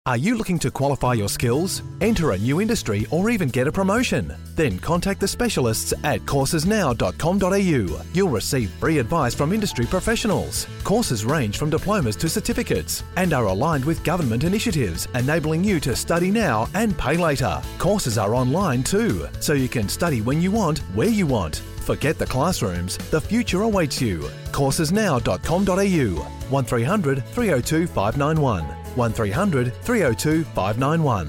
Are you looking to qualify your skills, enter a new industry, or even get a promotion? Then contact the specialists at coursesnow.com.au. You'll receive free advice from industry professionals. Courses range from diplomas to certificates and are aligned with government initiatives, enabling you to study now and pay later. Courses are online too, so you can study when you want, where you want. Forget the classrooms, the future awaits you. coursesnow.com.au 1300 302 591 1300 302 591.